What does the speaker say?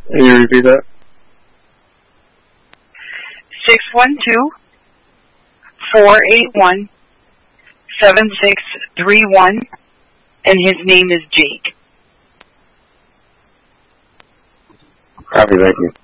Can you repeat that? 612-481-7631, and his name is Jake. Copy, thank you.